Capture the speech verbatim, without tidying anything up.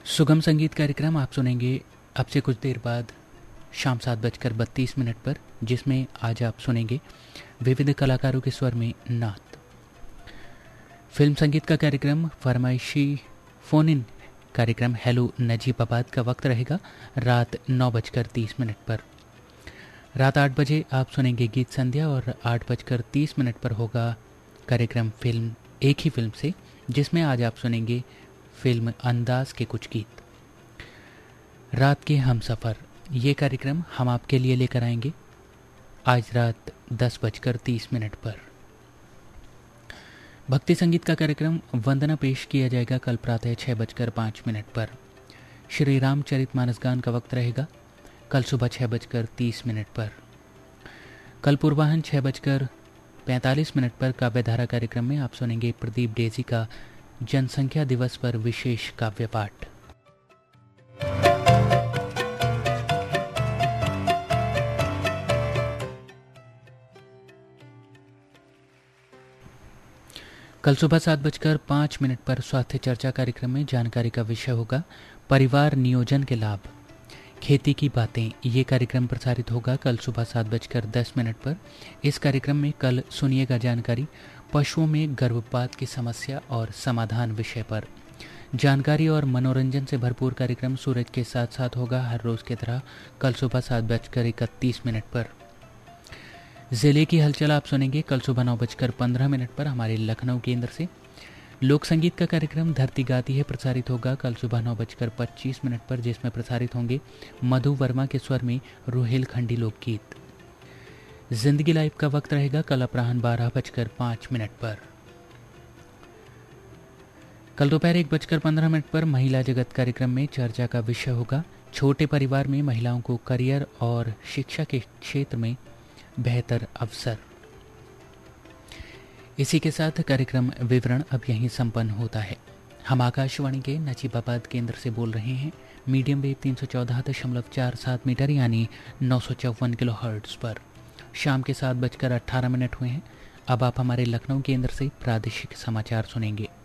सुगम संगीत कार्यक्रम आप सुनेंगे अब से कुछ देर बाद शाम सात बजकर बत्तीस मिनट पर, जिसमें आज आप सुनेंगे विविध कलाकारों के स्वर में नात। फिल्म संगीत का कार्यक्रम फरमाइशी फ़ोन इन कार्यक्रम हेलो नजीबाबाद का वक्त रहेगा रात नौ बजकर तीस मिनट पर। रात आठ बजे आप सुनेंगे गीत संध्या और आठ बजकर तीस मिनट पर होगा कार्यक्रम फिल्म एक ही फिल्म से, जिसमें आज आप सुनेंगे फिल्म अंदाज के कुछ गीत। रात के हम सफ़र ये कार्यक्रम हम आपके लिए लेकर आएंगे आज रात दस बजकर तीस मिनट पर। भक्ति संगीत का कार्यक्रम वंदना पेश किया जाएगा कल प्रातः छः बजकर पाँच मिनट पर। श्री रामचरितमानस गान का वक्त रहेगा कल सुबह छः बजकर तीस मिनट पर। कल पूर्वाह्न छः बजकर पैंतालीस मिनट पर काव्यधारा कार्यक्रम में आप सुनेंगे प्रदीप डेजी का जनसंख्या दिवस पर विशेष काव्य पाठ। कल सुबह सात बजकर पाँच मिनट पर स्वास्थ्य चर्चा कार्यक्रम में जानकारी का विषय होगा परिवार नियोजन के लाभ, खेती की बातें। ये कार्यक्रम प्रसारित होगा कल सुबह सात बजकर दस मिनट पर। इस कार्यक्रम में कल सुनिएगा जानकारी पशुओं में गर्भपात की समस्या और समाधान विषय पर। जानकारी और मनोरंजन से भरपूर कार्यक्रम सूरज के साथ साथ होगा हर रोज की तरह कल सुबह सात बजकर इकतीस मिनट पर। जिले की हलचल आप सुनेंगे कल सुबह नौ बजकर पंद्रह मिनट पर हमारे लखनऊ केंद्र से। लोक संगीत का कार्यक्रम धरती गाती है प्रसारित होगा कल सुबह नौ बजकर पच्चीस मिनट पर, जिसमें प्रसारित होंगे मधु वर्मा के स्वर में रुहेलखंडी लोकगीत। जिंदगी लाइव का वक्त रहेगा कल अपराह्न बारह बजकर पाँच मिनट पर। कल दोपहर एक बजकर पंद्रह मिनट पर महिला जगत कार्यक्रम में चर्चा का विषय होगा छोटे परिवार में महिलाओं को करियर और शिक्षा के क्षेत्र में बेहतर अवसर। इसी के साथ कार्यक्रम विवरण अब यहीं संपन्न होता है। हम आकाशवाणी के नजीबाबाद केंद्र से बोल रहे हैं मीडियम वेव तीन सौ चौदह दशमलव चार सात मीटर यानी नौ सौ चौवन किलो हर्ट्ज पर। शाम के सात बजकर अट्ठारह मिनट हुए हैं। अब आप हमारे लखनऊ केंद्र से प्रादेशिक समाचार सुनेंगे।